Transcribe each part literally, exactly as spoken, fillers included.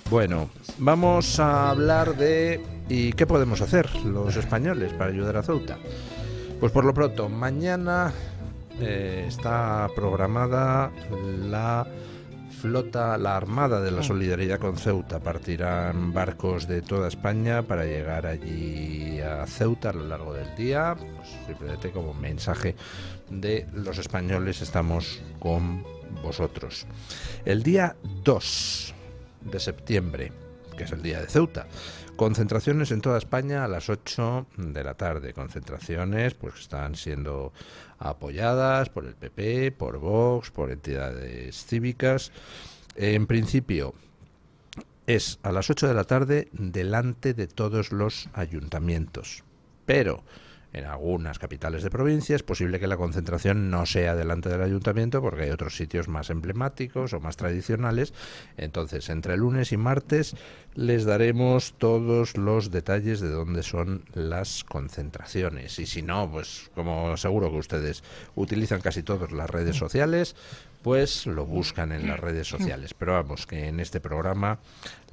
Bueno, vamos a hablar de ¿y qué podemos hacer los españoles para ayudar a Ceuta? Pues por lo pronto, mañana eh, está programada la flota, la Armada de la Solidaridad con Ceuta. Partirán barcos de toda España para llegar allí a Ceuta a lo largo del día, pues simplemente como mensaje de los españoles, estamos con vosotros. El día dos de septiembre, que es el día de Ceuta, concentraciones en toda España a las ocho de la tarde. Concentraciones pues están siendo apoyadas por el P P, por Vox, por entidades cívicas. En principio es a las ocho de la tarde delante de todos los ayuntamientos, pero en algunas capitales de provincia es posible que la concentración no sea delante del ayuntamiento porque hay otros sitios más emblemáticos o más tradicionales. Entonces, entre lunes y martes les daremos todos los detalles de dónde son las concentraciones. Y si no, pues como seguro que ustedes utilizan casi todas las redes sociales, pues lo buscan en las redes sociales. Pero vamos, que en este programa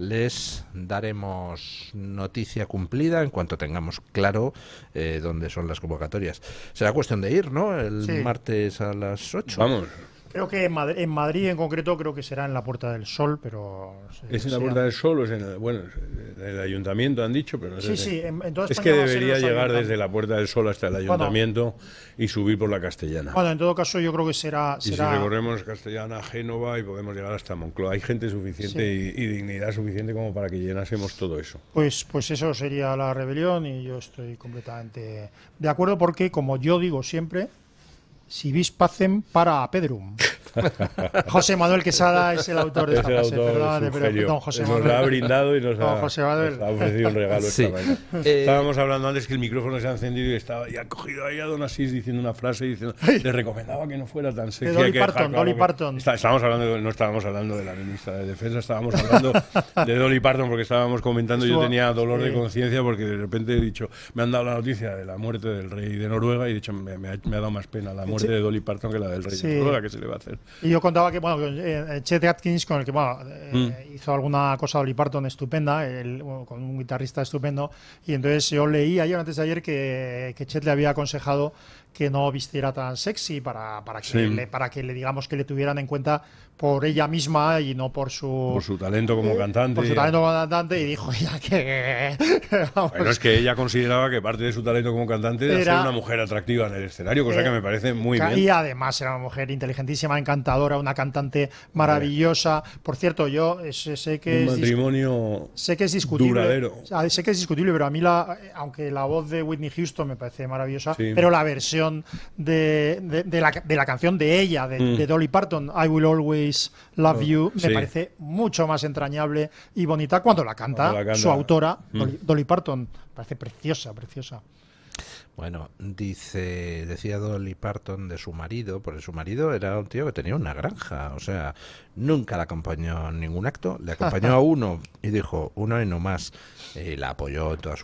les daremos noticia cumplida en cuanto tengamos claro eh, dónde son las convocatorias. Será cuestión de ir, ¿no? El sí. martes a las ocho. Vamos. Creo que en Madrid, en Madrid en concreto creo que será en la Puerta del Sol, pero... ¿Es en la Puerta del Sol o es en el, bueno, en el ayuntamiento, han dicho? Pero no sé sí, si... sí, en, en toda es que debería llegar desde la Puerta del Sol hasta el ayuntamiento, bueno, y subir por la Castellana. Bueno, en todo caso yo creo que será... Y será... si recorremos Castellana, Génova y podemos llegar hasta Moncloa. Hay gente suficiente sí. y, y dignidad suficiente como para que llenásemos todo eso. Pues, pues eso sería la rebelión y yo estoy completamente de acuerdo porque, como yo digo siempre, si vis pacem para pedrum. José Manuel Quesada es el autor de esta frase. Perdónate, pero don José Manuel nos la ha brindado y nos, don ha, José Manuel. nos ha ofrecido un regalo sí. esta mañana. Eh, Estábamos hablando antes que el micrófono se ha encendido y estaba ya cogido ahí a Don Asís diciendo una frase y diciendo, le recomendaba que no fuera tan sexy. De Dolly que Parton, claro Dolly Parton. Está, estábamos hablando de, no estábamos hablando de la ministra de Defensa, estábamos hablando de Dolly Parton porque estábamos comentando, Estuvo, yo tenía dolor sí. de conciencia porque de repente he dicho, me han dado la noticia de la muerte del rey de Noruega y he dicho, me, me, ha, me ha dado más pena la muerte sí. de Dolly Parton que la del rey sí. de Noruega, ¿qué se le va a hacer? Y yo contaba que, bueno, eh, Chet Atkins, con el que bueno, eh, mm. hizo alguna cosa Dolly Parton estupenda, el, bueno, con un guitarrista estupendo, y entonces yo leí ayer, antes de ayer, que, que Chet le había aconsejado que no vistiera tan sexy para, para, que, sí. le, para que le digamos que le tuvieran en cuenta por ella misma y no por su por su talento como eh, cantante por su talento como cantante y dijo ya que bueno, es que ella consideraba que parte de su talento como cantante era, era ser una mujer atractiva en el escenario, cosa eh, que me parece muy bien. Y además era una mujer inteligentísima, encantadora, una cantante maravillosa. Por cierto, yo sé, sé que un es matrimonio sé que es discutible, duradero. Sé que es discutible, pero a mí la aunque la voz de Whitney Houston me parece maravillosa, sí. pero la versión de, de, de, la, de la canción de ella, de, mm. de Dolly Parton, I Will Always Love You, me sí. parece mucho más entrañable y bonita cuando la canta, cuando la canta. su autora, mm. Dolly, Dolly Parton. Me parece preciosa, preciosa. Bueno, dice, decía Dolly Parton de su marido, porque su marido era un tío que tenía una granja, o sea, nunca la acompañó en ningún acto, le acompañó a uno y dijo, uno y no más, y la apoyó en toda su